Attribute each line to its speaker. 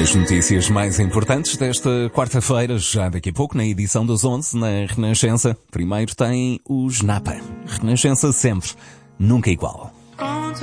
Speaker 1: As notícias mais importantes desta quarta-feira, já daqui a pouco, na edição das 11, na Renascença. Primeiro tem os Napa. Renascença sempre, nunca igual.